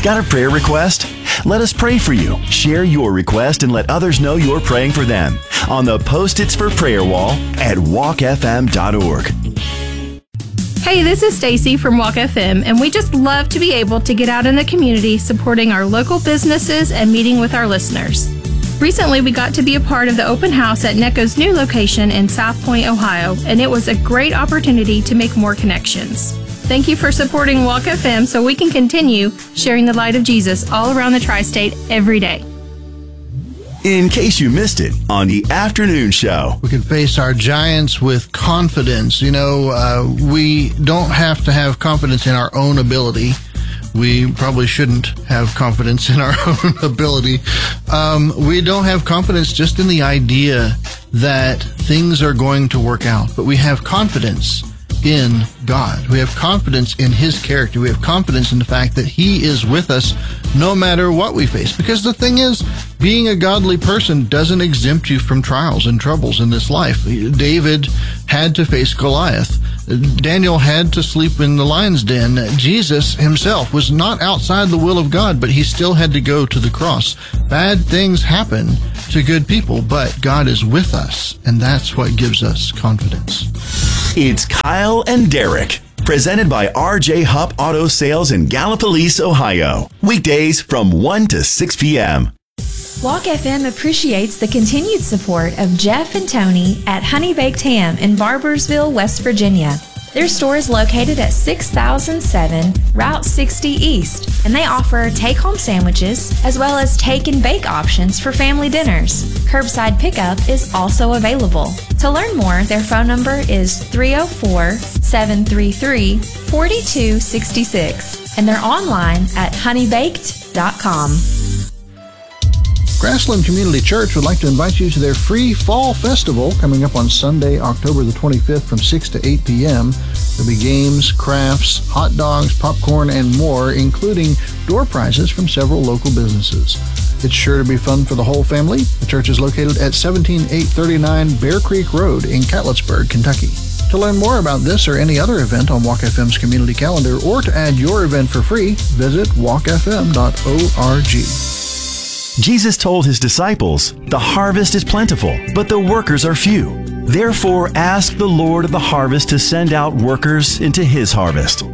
Got a prayer request? Let us pray for you. Share your request and let others know you're praying for them on the Post-its for Prayer wall at walkfm.org. Hey, this is Stacy from Walk FM, and we just love to be able to get out in the community supporting our local businesses and meeting with our listeners. Recently, we got to be a part of the open house at NECO's new location in South Point, Ohio, and it was a great opportunity to make more connections. Thank you for supporting Walk FM so we can continue sharing the light of Jesus all around the tri-state every day. In case you missed it on the afternoon show. We can face our giants with confidence. You know, we don't have to have confidence in our own ability. We probably shouldn't have confidence in our own ability. We don't have confidence just in the idea that things are going to work out, but we have confidence in God. We have confidence in His character. We have confidence in the fact that He is with us no matter what we face. Because the thing is, being a godly person doesn't exempt you from trials and troubles in this life. David had to face Goliath. Daniel had to sleep in the lion's den. Jesus himself was not outside the will of God, but he still had to go to the cross. Bad things happen to good people, but God is with us, and that's what gives us confidence. It's Kyle and Derek, presented by RJ Hupp Auto Sales in Gallipolis, Ohio. Weekdays from 1 to 6 p.m. Walk FM appreciates the continued support of Jeff and Tony at Honey Baked Ham in Barbersville, West Virginia. Their store is located at 6007 Route 60 East, and they offer take-home sandwiches as well as take-and-bake options for family dinners. Curbside pickup is also available. To learn more, their phone number is 304-733-4266, and they're online at honeybaked.com. Grassland Community Church would like to invite you to their free fall festival coming up on Sunday, October the 25th from 6 to 8 p.m. There'll be games, crafts, hot dogs, popcorn, and more, including door prizes from several local businesses. It's sure to be fun for the whole family. The church is located at 17839 Bear Creek Road in Catlettsburg, Kentucky. To learn more about this or any other event on Walk FM's community calendar, or to add your event for free, visit walkfm.org. Jesus told his disciples, "The harvest is plentiful, but the workers are few. Therefore, ask the Lord of the harvest to send out workers into his harvest."